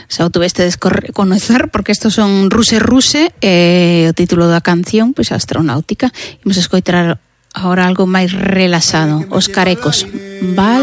xa o tuvestes conocer, porque estos son Ruse Ruse, o título da canción, pois Astronáutica. Imos escoitar agora algo máis relaxado, Os Carecos. Vale.